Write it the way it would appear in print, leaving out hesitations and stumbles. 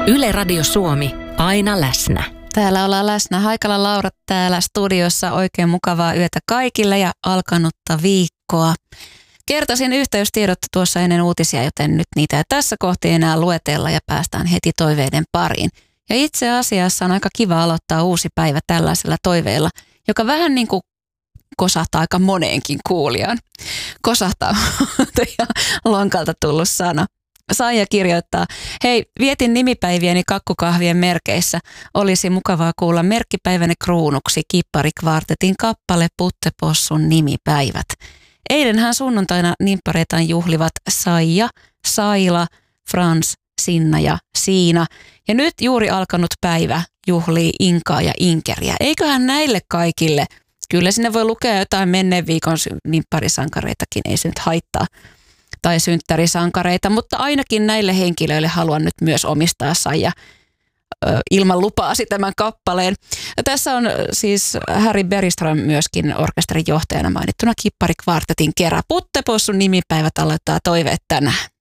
Yle Radio Suomi, aina läsnä. Täällä ollaan läsnä. Haikala Laura täällä studiossa. Oikein mukavaa yötä kaikille ja alkanutta viikkoa. Kertasin yhteystiedot tuossa ennen uutisia, joten nyt niitä ei tässä kohti enää luetella ja päästään heti toiveiden pariin. Ja itse asiassa on aika kiva aloittaa uusi päivä tällaisella toiveella, joka vähän niin kuin kosahtaa aika moneenkin kuulijaan. Kosahtaa ja lonkalta tullut sana. Saija kirjoittaa, hei, vietin nimipäiviäni kakkukahvien merkeissä. Olisi mukavaa kuulla merkkipäiväni kruunuksi Kipparikvartetin kappale Puttepossun nimipäivät. Eilenhän sunnuntaina nimppareitaan juhlivat Saija, Saila, Frans, Sinna ja Siina. Ja nyt juuri alkanut päivä juhlii Inkaa ja Inkeriä. Eiköhän näille kaikille, kyllä sinne voi lukea jotain menneen viikon nimpparisankareitakin, ei se nyt haittaa. Tai synttärisankareita, mutta ainakin näille henkilöille haluan nyt myös omistaa Saija ilman lupaasi tämän kappaleen. Ja tässä on siis Harry Bergström myöskin orkesterin johtajana mainittuna Kipparikvartetin kerran. Puttepossun nimipäivät aloittaa toiveet tänään.